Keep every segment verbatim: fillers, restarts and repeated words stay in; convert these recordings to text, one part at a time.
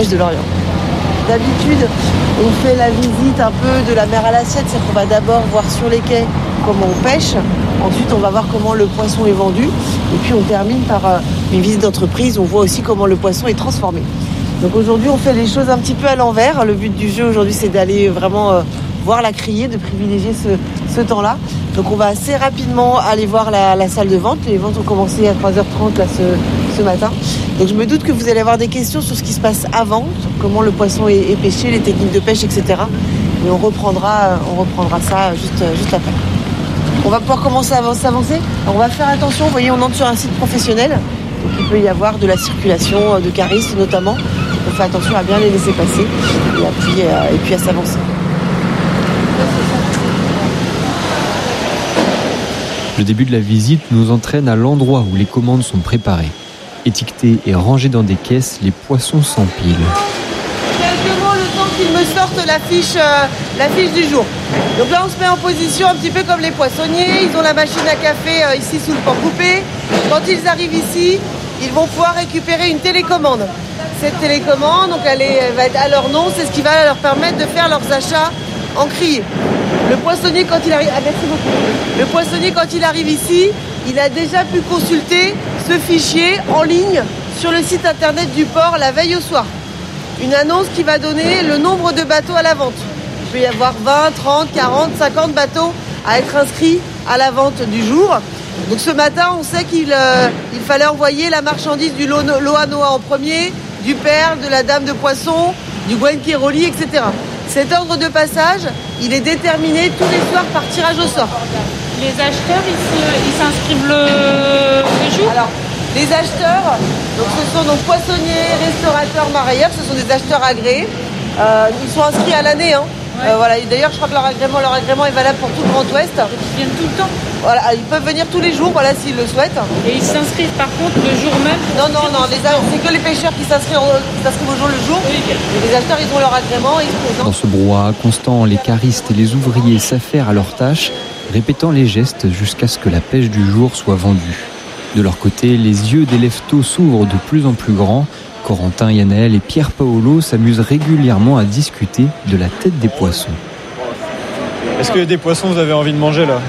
pêche de Lorient. D'habitude, on fait la visite un peu de la mer à l'assiette, c'est qu'on va d'abord voir sur les quais comment on pêche, ensuite on va voir comment le poisson est vendu, et puis on termine par une visite d'entreprise, on voit aussi comment le poisson est transformé. Donc aujourd'hui on fait les choses un petit peu à l'envers, le but du jeu aujourd'hui c'est d'aller vraiment euh, voir la criée, de privilégier ce, ce temps-là. Donc on va assez rapidement aller voir la, la salle de vente, les ventes ont commencé à trois heures trente là, ce, ce matin. Donc je me doute que vous allez avoir des questions sur ce qui se passe avant, sur comment le poisson est, est pêché, les techniques de pêche, et cetera. Et on reprendra, on reprendra ça juste, juste après. On va pouvoir commencer à s'avancer. Alors on va faire attention, vous voyez, on entre sur un site professionnel. Donc il peut y avoir de la circulation de caristes notamment. On fait attention à bien les laisser passer et, à puis, euh, et puis à s'avancer. Le début de la visite nous entraîne à l'endroit où les commandes sont préparées. Étiquetés et rangés dans des caisses, les poissons s'empilent. Quelques mots, le temps qu'ils me sortent la fiche, euh, la fiche du jour. Donc là, on se met en position un petit peu comme les poissonniers. Ils ont la machine à café euh, ici sous le pan coupé. Quand ils arrivent ici, ils vont pouvoir récupérer une télécommande. Cette télécommande, donc elle, est, elle va être à leur nom. C'est ce qui va leur permettre de faire leurs achats en criée. Le poissonnier, quand il arrive, ah, merci beaucoup. Le poissonnier, quand il arrive ici, il a déjà pu consulter ce fichier en ligne sur le site internet du port la veille au soir. Une annonce qui va donner le nombre de bateaux à la vente. Il peut y avoir vingt, trente, quarante, cinquante bateaux à être inscrits à la vente du jour. Donc ce matin, on sait qu'il euh, il fallait envoyer la marchandise du Loanoa en premier, du Perle, de la Dame de Poisson, du Gwenqueroli, et cetera. Cet ordre de passage, il est déterminé tous les soirs par tirage au sort. Les acheteurs, ils, se, ils s'inscrivent le, le jour ? Alors, les acheteurs, donc ce sont donc poissonniers, restaurateurs, marailleurs, ce sont des acheteurs agréés. Euh, ils sont inscrits à l'année. Hein. Ouais. Euh, voilà. Et d'ailleurs, je crois que leur agrément, leur agrément est valable pour tout le Grand Ouest. Ils viennent tout le temps ? Voilà, ils peuvent venir tous les jours, voilà, s'ils le souhaitent. Et ils s'inscrivent par contre le jour même ? Non, non, non, les, c'est que les pêcheurs qui s'inscrivent, qui s'inscrivent au jour le jour. Oui. Et les acheteurs, ils ont leur agrément et ils se présentent. Dans ce brouhaha constant, les caristes et les ouvriers s'affairent à leurs tâches, répétant les gestes jusqu'à ce que la pêche du jour soit vendue. De leur côté, les yeux des leftos s'ouvrent de plus en plus grands. Corentin, Yanaël et Pierre Paolo s'amusent régulièrement à discuter de la tête des poissons. Est-ce que des poissons vous avez envie de manger là ?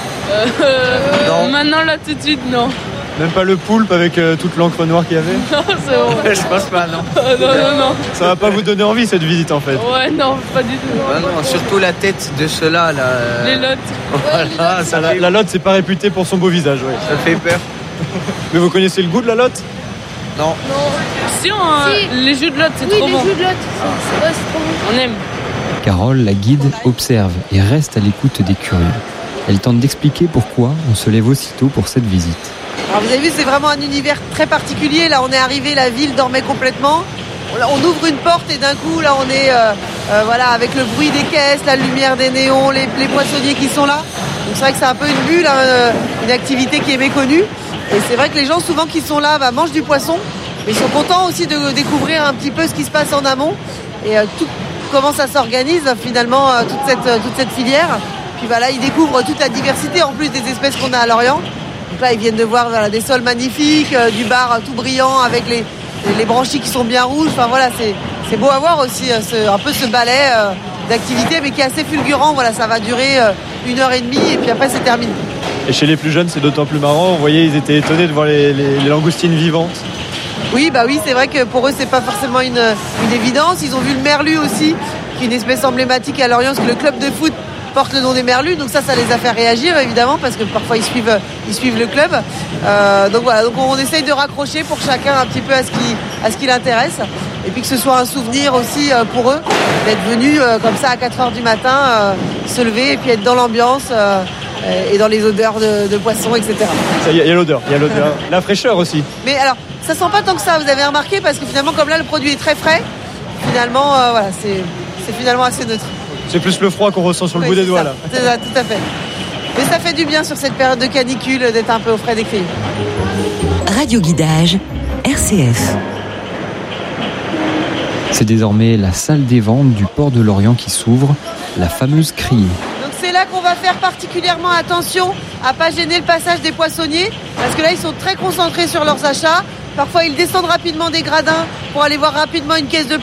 Euh, non. Maintenant, là, tout de suite, non. Même pas le poulpe avec euh, toute l'encre noire qu'il y avait ? Non, c'est bon. Je pense pas, non. Euh, non, non, non. Ça va pas vous donner envie, cette visite, en fait ? Ouais, non, pas du tout. Ah non, surtout la tête de ceux-là, là. Les lottes. Voilà, ça, la, la lotte, c'est pas réputé pour son beau visage, ouais. Ça fait peur. Mais vous connaissez le goût de la lotte ? Non. Non. Si, on, si. Les jus de lotte, c'est oui, trop bon. Oui, les jus de lotte, c'est, ouais, c'est trop bon. On aime. Carole, la guide, observe et reste à l'écoute des curieux. Elle tente d'expliquer pourquoi on se lève aussitôt pour cette visite. Alors vous avez vu, c'est vraiment un univers très particulier. Là, on est arrivé, la ville dormait complètement. On ouvre une porte et d'un coup, là, on est euh, euh, voilà, avec le bruit des caisses, la lumière des néons, les, les poissonniers qui sont là. Donc c'est vrai que c'est un peu une bulle, hein, une activité qui est méconnue. Et c'est vrai que les gens, souvent, qui sont là, bah, mangent du poisson. Mais ils sont contents aussi de découvrir un petit peu ce qui se passe en amont. Et euh, tout, comment ça s'organise, finalement, euh, toute, cette, euh, toute cette filière. Puis voilà, ils découvrent toute la diversité en plus des espèces qu'on a à Lorient. Donc là, ils viennent de voir voilà, des sols magnifiques, euh, du bar tout brillant avec les, les branchies qui sont bien rouges. Enfin voilà, c'est, c'est beau à voir aussi, euh, ce, un peu ce balai euh, d'activité, mais qui est assez fulgurant. Voilà, ça va durer euh, une heure et demie et puis après c'est terminé. Et chez les plus jeunes, c'est d'autant plus marrant. Vous voyez, ils étaient étonnés de voir les, les, les langoustines vivantes. Oui, bah oui, c'est vrai que pour eux, c'est pas forcément une, une évidence. Ils ont vu le merlu aussi, qui est une espèce emblématique à Lorient, parce que le club de foot porte le nom des merlus, donc ça, ça les a fait réagir évidemment, parce que parfois ils suivent, ils suivent le club. Euh, donc voilà, donc on essaye de raccrocher pour chacun un petit peu à ce qui, à ce qui l'intéresse, et puis que ce soit un souvenir aussi pour eux d'être venus euh, comme ça à quatre heures du matin, euh, se lever et puis être dans l'ambiance euh, et dans les odeurs de, de poissons, et cetera. Il y, y a l'odeur, il y a l'odeur, la fraîcheur aussi. Mais alors, ça sent pas tant que ça, vous avez remarqué, parce que finalement, comme là, le produit est très frais, finalement, euh, voilà, c'est, c'est finalement assez neutre. C'est plus le froid qu'on ressent sur le oui, bout des doigts, ça, là. C'est ça, tout à fait. Mais ça fait du bien sur cette période de canicule d'être un peu au frais des criées. Radio Guidage, R C F. C'est désormais la salle des ventes du port de Lorient qui s'ouvre, la fameuse criée. Donc c'est là qu'on va faire particulièrement attention à ne pas gêner le passage des poissonniers, parce que là, ils sont très concentrés sur leurs achats. Parfois, ils descendent rapidement des gradins pour aller voir rapidement une caisse de